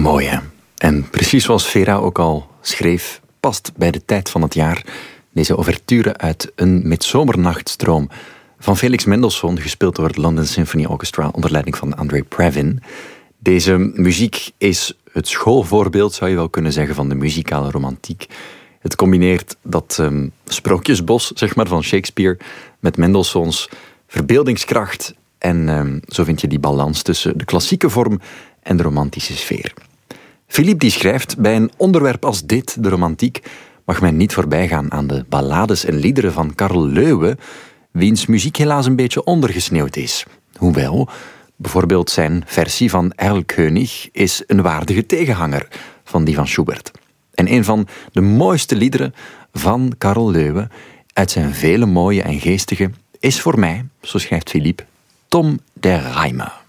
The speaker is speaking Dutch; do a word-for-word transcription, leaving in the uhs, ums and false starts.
Mooi, hè? En precies zoals Vera ook al schreef, past bij de tijd van het jaar deze ouverture uit Een Midzomernachtstroom van Felix Mendelssohn, gespeeld door het London Symphony Orchestra onder leiding van André Previn. Deze muziek is het schoolvoorbeeld, zou je wel kunnen zeggen, van de muzikale romantiek. Het combineert dat um, sprookjesbos, zeg maar, van Shakespeare met Mendelssohns verbeeldingskracht. En um, zo vind je die balans tussen de klassieke vorm en de romantische sfeer. Philippe die schrijft: bij een onderwerp als dit, de romantiek, mag men niet voorbijgaan aan de ballades en liederen van Carl Loewe, wiens muziek helaas een beetje ondergesneeuwd is. Hoewel, bijvoorbeeld zijn versie van Erlkönig is een waardige tegenhanger van die van Schubert. En een van de mooiste liederen van Carl Loewe, uit zijn vele mooie en geestige, is voor mij, zo schrijft Philippe, Tom der Reimer.